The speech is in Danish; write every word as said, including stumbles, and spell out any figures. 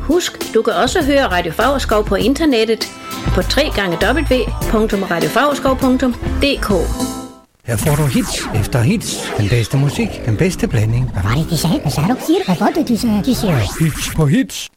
Husk, du kan også høre Radio Favrskov på internettet på w w w punktum radio favrskov punktum d k. Her får du hits efter hits. Den bedste musik, den bedste blanding. Hvad var det, de sagde? Hvad sagde du? Siger du? Hvad var det, de sagde? De siger? Hits på hits.